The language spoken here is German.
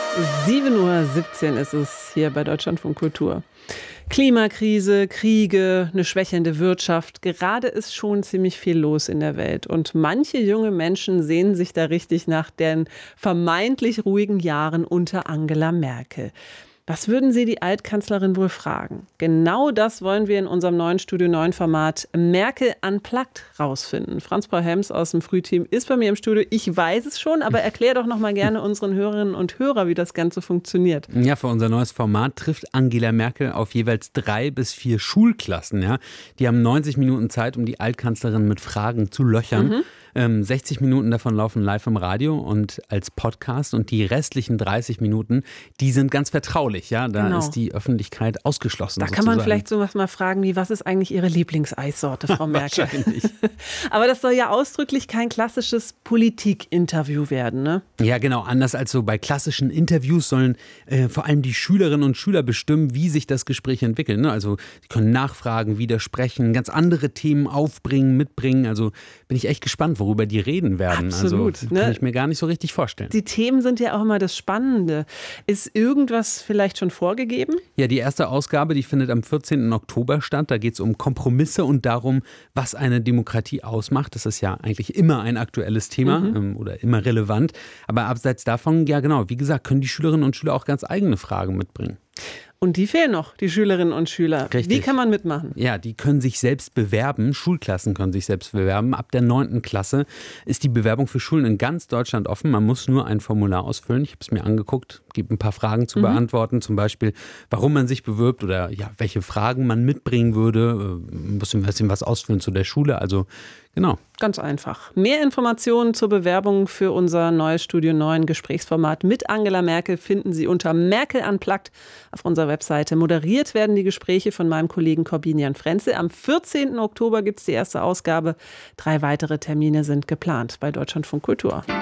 7:17 Uhr ist es hier bei Deutschlandfunk Kultur. Klimakrise, Kriege, eine schwächelnde Wirtschaft. Gerade ist schon ziemlich viel los in der Welt. Und manche junge Menschen sehnen sich da richtig nach den vermeintlich ruhigen Jahren unter Angela Merkel. Was würden Sie die Altkanzlerin wohl fragen? Genau das wollen wir in unserem neuen Studio 9 Format Merkel Unplugged rausfinden. Franz-Paul Hems aus dem Frühteam ist bei mir im Studio. Ich weiß es schon, aber erklär doch noch mal gerne unseren Hörerinnen und Hörern, wie das Ganze funktioniert. Ja, für unser neues Format trifft Angela Merkel auf jeweils 3 bis 4 Schulklassen. Ja. Die haben 90 Minuten Zeit, um die Altkanzlerin mit Fragen zu löchern. 60 Minuten davon laufen live im Radio und als Podcast und die restlichen 30 Minuten, die sind ganz vertraulich. Ja, da ist die Öffentlichkeit ausgeschlossen. Da kann man vielleicht sowas mal fragen wie, was ist eigentlich Ihre Lieblingseissorte, Frau Merkel? Wahrscheinlich. Aber das soll ja ausdrücklich kein klassisches Politik-Interview werden, ne? Ja, genau. Anders als so bei klassischen Interviews sollen vor allem die Schülerinnen und Schüler bestimmen, wie sich das Gespräch entwickelt. Ne? Also sie können nachfragen, widersprechen, ganz andere Themen aufbringen, mitbringen. Also bin ich echt gespannt, worüber die reden werden. Absolut. Also kann ich mir gar nicht so richtig vorstellen. Die Themen sind ja auch immer das Spannende. Ist irgendwas vielleicht schon vorgegeben? Ja, die erste Ausgabe, die findet am 14. Oktober statt. Da geht es um Kompromisse und darum, was eine Demokratie ausmacht. Das ist ja eigentlich immer ein aktuelles Thema oder immer relevant. Aber abseits davon, ja genau, wie gesagt, können die Schülerinnen und Schüler auch ganz eigene Fragen mitbringen. Und die fehlen noch, die Schülerinnen und Schüler. Richtig. Wie kann man mitmachen? Ja, die können sich selbst bewerben. Schulklassen können sich selbst bewerben. Ab der 9. Klasse ist die Bewerbung für Schulen in ganz Deutschland offen. Man muss nur ein Formular ausfüllen. Ich habe es mir angeguckt. Es gibt ein paar Fragen zu beantworten. Zum Beispiel, warum man sich bewirbt oder ja, welche Fragen man mitbringen würde. Man muss ein bisschen was ausfüllen zu der Schule. Also genau. Ganz einfach. Mehr Informationen zur Bewerbung für unser neues Studio 9 Gesprächsformat mit Angela Merkel finden Sie unter Merkel Unplugged auf unserer Webseite. Moderiert werden die Gespräche von meinem Kollegen Corbinian Frenzel. Am 14. Oktober gibt es die erste Ausgabe. 3 weitere Termine sind geplant bei Deutschlandfunk Kultur.